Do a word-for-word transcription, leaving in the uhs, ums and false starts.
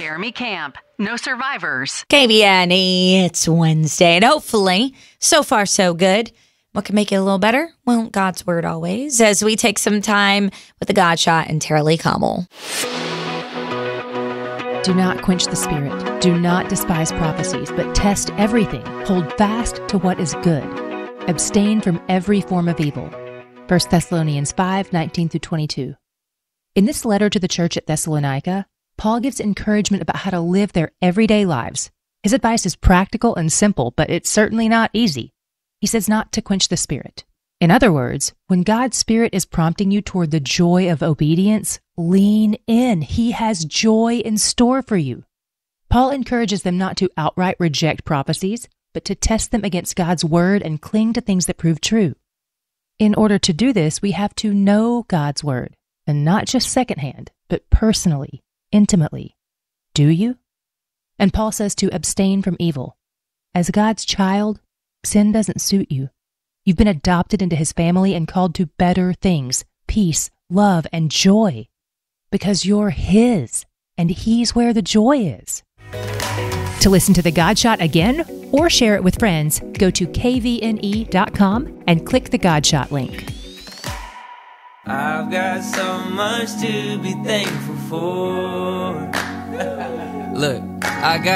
Jeremy Camp. No survivors. K V N E, it's Wednesday, and hopefully, so far so good. What can make it a little better? Well, God's Word always, as we take some time with the God Shot and Tara Lee Commel. Do not quench the spirit. Do not despise prophecies, but test everything. Hold fast to what is good. Abstain from every form of evil. First Thessalonians five, nineteen through twenty-two. In this letter to the church at Thessalonica, Paul gives encouragement about how to live their everyday lives. His advice is practical and simple, but it's certainly not easy. He says not to quench the spirit. In other words, when God's Spirit is prompting you toward the joy of obedience, lean in. He has joy in store for you. Paul encourages them not to outright reject prophecies, but to test them against God's Word and cling to things that prove true. In order to do this, we have to know God's Word, and not just secondhand, but personally, intimately. Do you? And Paul says to abstain from evil. As God's child, sin doesn't suit you. You've been adopted into His family and called to better things, peace, love, and joy, because you're His, and He's where the joy is. To listen to the God Shot again or share it with friends, go to K V N E dot com and click the God Shot link. I've got so much to be thankful for. Look, I got